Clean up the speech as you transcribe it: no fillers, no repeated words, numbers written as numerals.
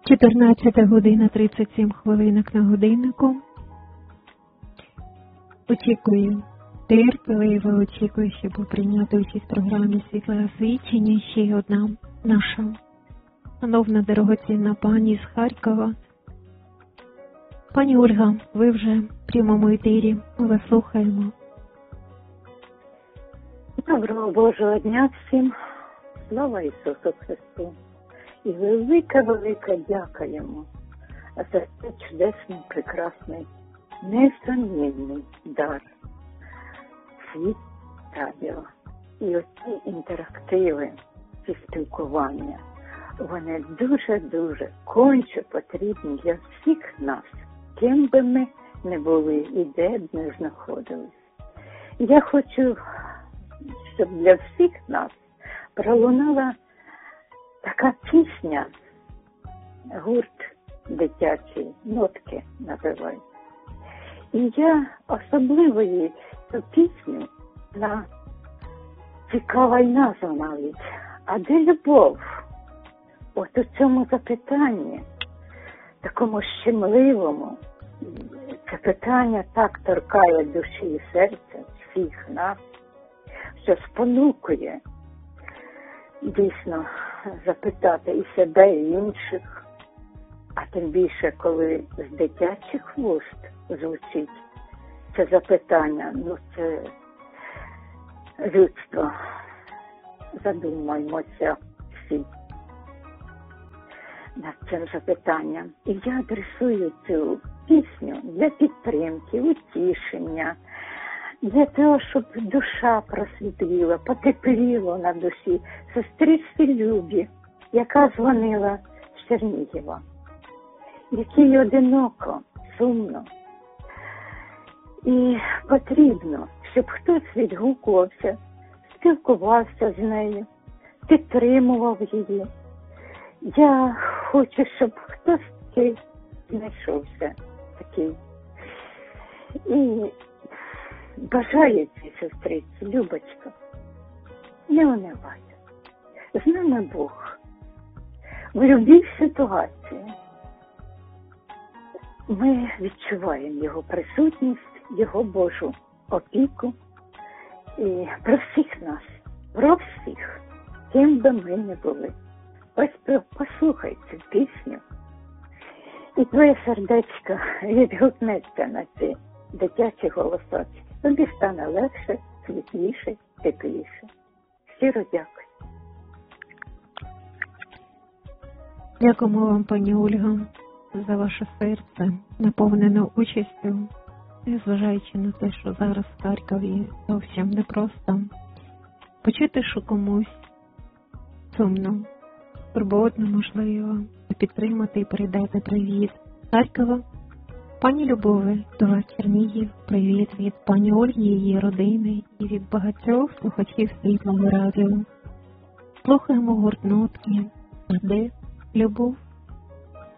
14 година 37 хвилинок на годиннику. Очікую, терпеливо очікую, щоб прийняти участь в програмі «Світле освічення». Ще одна наша шановна дорогоцінна пані з Харкова. Пані Ольга, ви вже в прямому етері, ми вас слухаємо. Доброго Божого дня всім, слава Ісусу Христу. І велика дякуємо за цей чудесний, прекрасний, несумнівний дар. Світ радіо. І оці інтерактиви, ці спілкування, вони дуже конче потрібні для всіх нас, ким би ми не були і де б не знаходились. Я хочу, щоб для всіх нас пролунала така пісня, гурт дитячий, нотки називають. І я особливо їй цю пісню на цікава й назва навіть. А де любов? От у цьому запитанні, такому щемливому, це питання так торкає душі і серця всіх нас, що спонукує дійсно запитати і себе, і інших, а тим більше, коли з дитячих вуст звучить це запитання, це людство. Задумаймося всі над цим запитанням. І я адресую цю пісню для підтримки, утішення, для того, щоб душа просвітліла, потепліло на душі сестричці Любі, яка дзвонила з Чернігова, якій одиноко, сумно. І потрібно, щоб хтось відгукувався, спілкувався з нею, підтримував її. Я хочу, щоб хтось такий знайшовся, такий. І бажаю цій сестриці, Любочка, не унивай. З нами Бог. В любій ситуації ми відчуваємо Його присутність, Його Божу опіку. І про всіх нас, про всіх, ким би ми не були. Ось послухай цю пісню, і твоє сердечко відгукнеться на ці дитячі голосочки. Тобі стане легше, світліше, тепліше. Щиро дякую. Дякуємо вам, пані Ольга, за ваше серце, наповнене участю. Незважаючи на те, що зараз в Харкові зовсім непросто почути, що комусь сумно, турботно, можливо, підтримати і передати привіт Харкова. Пані Любові, до вас Чернігів, привіт від пані Ольги, її родини і від багатьох слухачів Світлого радіо. Слухаємо гурт нотки, а де любов?